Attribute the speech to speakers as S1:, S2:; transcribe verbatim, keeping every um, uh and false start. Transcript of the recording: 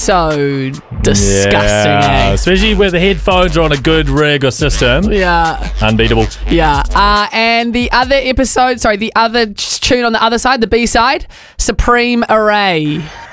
S1: so disgusting,
S2: Yeah,
S1: eh?
S2: especially where the headphones are on a good rig or system.
S1: Yeah.
S2: Unbeatable.
S1: Yeah. Uh, and the other episode, sorry, the other tune on the other side, the B-side, Supreme Array.